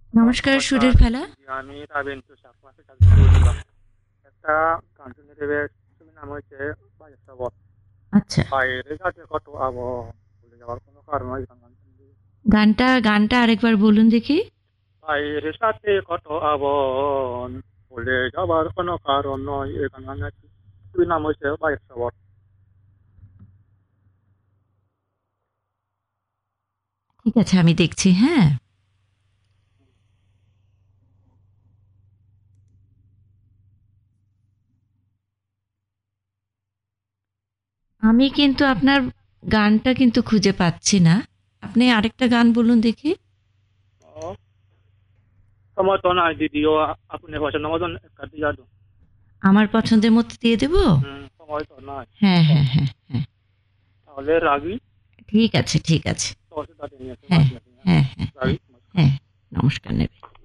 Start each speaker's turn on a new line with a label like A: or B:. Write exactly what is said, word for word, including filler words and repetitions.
A: Hello,
B: নমস্কার,
A: নমস্কার।
B: সুরের ফেলা।
A: জি, আমি রাবিন্টু সাকমাসের কাছে বলছিলাম। একটা গান শুনে দেবে, ছবির নাম হয়েছে বাইশ শবত।
B: আচ্ছা,
A: বাইরে কাছে কত আবহ, ভুলে যাওয়ার কোনো কারণ হয় গান গান শুনলে।
B: গানটা গানটা আরেকবার বলুন দেখি।
A: বাইরের সাথে কত আবন, ভুলে যাবার কোনো কারণ নয়, এই গান গান গাইছি। ছবির নাম হয়েছে বাইশ শবত।
B: ঠিক আছে, আমি দেখছি। হ্যাঁ, আমি কিন্তু আপনার গানটা কিন্তু খুঁজে পাচ্ছি না। আপনি আরেকটা গান বলুন দেখি।
A: ও, সময় তো নাই দিদিও, আপনি পছন্দ মতন একটা দিয়া দো।
B: আমার পছন্দের মতো দিয়ে দেব।
A: হুম, সময় তো নাই।
B: হ্যাঁ,
A: কম।
B: হ্যাঁ, হ্যাঁ, হ্যাঁ।
A: তাহলে রাগি।
B: ঠিক আছে, ঠিক আছে।
A: তো সেটা নিয়ে
B: হ্যাঁ,
A: আসুন।
B: হ্যাঁ, হ্যাঁ, হ্যাঁ,
A: রাগি, নমস্কার।
B: হ্যাঁ। নমস্কার নেবে।